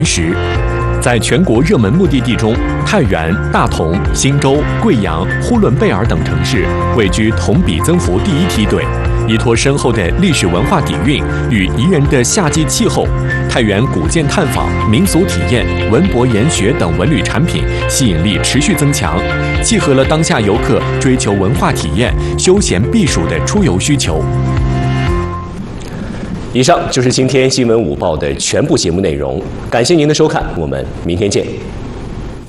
时。在全国热门目的地中，太原、大同、忻州、贵阳、呼伦贝尔等城市位居同比增幅第一梯队。依托深厚的历史文化底蕴与宜人的夏季气候，太原古建探访、民俗体验、文博研学等文旅产品吸引力持续增强，契合了当下游客追求文化体验、休闲避暑的出游需求。 以上就是今天新闻午报的全部节目内容，感谢您的收看，我们明天见。